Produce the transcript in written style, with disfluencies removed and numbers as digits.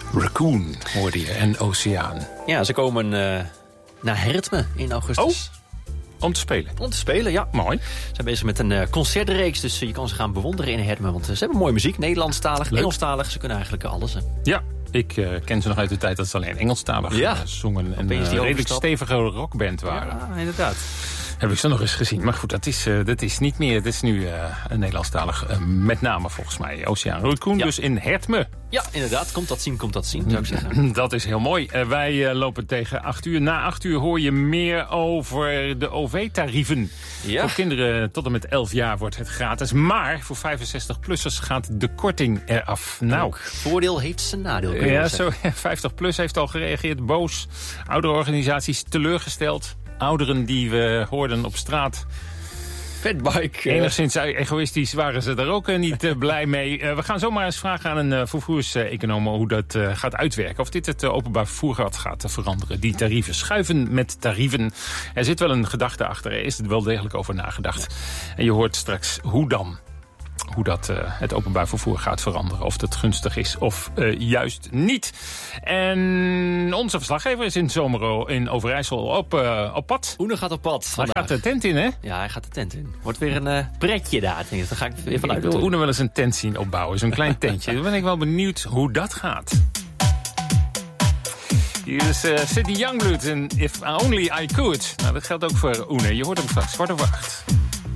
Raccoon hoorde je en Oceaan. Ja, ze komen naar Hertme in augustus. Om te spelen? Om te spelen, ja. Mooi. Ze zijn bezig met een concertreeks, dus je kan ze gaan bewonderen in Hertme. Want ze hebben mooie muziek, Nederlandstalig, Engelstalig. Ze kunnen eigenlijk alles. Ja, ik ken ze nog uit de tijd dat ze alleen Engelstalig zongen. En een redelijk stevige rockband waren. Ja, inderdaad. Heb ik ze nog eens gezien. Maar goed, dat is niet meer. Het is nu een Nederlandstalig, met name volgens mij. Oceaan Raccoon, dus in Hertme. Ja, inderdaad. Komt dat zien, zou ik zeggen. Dat is heel mooi. Wij lopen tegen 8 uur. Na 8 uur hoor je meer over de OV-tarieven. Ja. Voor kinderen tot en met 11 jaar wordt het gratis. Maar voor 65-plussers gaat de korting eraf. Nou, voordeel heeft zijn nadeel. Ja, 50PLUS heeft al gereageerd. Boos. Ouderorganisaties teleurgesteld. Ouderen die we hoorden op straat. Fatbike. Enigszins egoïstisch waren ze er ook niet blij mee. We gaan zomaar eens vragen aan een vervoerseconoom hoe dat gaat uitwerken. Of dit het openbaar vervoer gaat veranderen. Die tarieven schuiven met tarieven. Er zit wel een gedachte achter. Er is het wel degelijk over nagedacht. En je hoort straks hoe dan. Hoe dat het openbaar vervoer gaat veranderen. Of dat gunstig is of juist niet. En onze verslaggever is in Zomero in Overijssel op pad. Oene gaat op pad vandaag. Hij gaat de tent in, hè? Ja, hij gaat de tent in. Wordt weer een pretje daar. Daar ga ik weer vanuit. Ik wil Oene wel eens een tent zien opbouwen. Zo'n klein tentje. Dan ben ik wel benieuwd hoe dat gaat. Hier is City Youngblood en If Only I Could. Nou, dat geldt ook voor Oene. Je hoort hem straks. 7:15.